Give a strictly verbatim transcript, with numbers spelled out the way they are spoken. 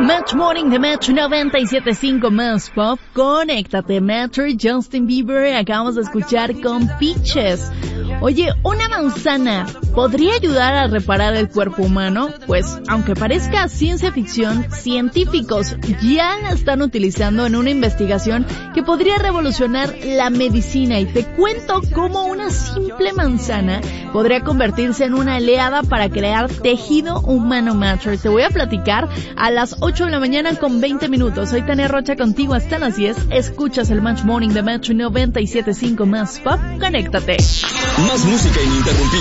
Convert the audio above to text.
Match Morning de Match noventa y siete punto cinco más pop. Conéctate, Metro, Justin Bieber. Acabamos de escuchar con Peaches. Oye, ¿una manzana podría ayudar a reparar el cuerpo humano? Pues, aunque parezca ciencia ficción, científicos ya la están utilizando en una investigación que podría revolucionar la medicina. Y te cuento cómo una simple manzana podría convertirse en una aliada para crear tejido humano, Matcher. Te voy a platicar a las ocho de la mañana con veinte minutos. Soy Tania Rocha contigo hasta las diez. Escuchas el Match Morning de Match noventa y siete punto cinco más pop. Conéctate. Más música ininterrumpida.